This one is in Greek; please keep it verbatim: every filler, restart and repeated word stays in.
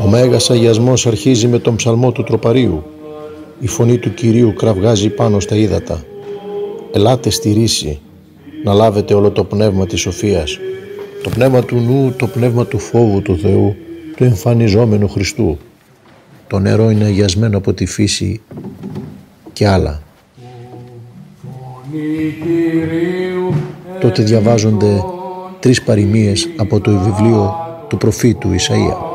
Ο Μέγας Αγιασμός αρχίζει με τον ψαλμό του τροπαρίου. Η φωνή του Κυρίου κραυγάζει πάνω στα ύδατα. Ελάτε στη ρίση, να λάβετε όλο το πνεύμα της σοφίας, το πνεύμα του νου, το πνεύμα του φόβου του Θεού, του εμφανιζόμενου Χριστού. Το νερό είναι αγιασμένο από τη φύση και άλλα. Τότε διαβάζονται τρεις παροιμίες από το βιβλίο του προφήτου Ισαΐα.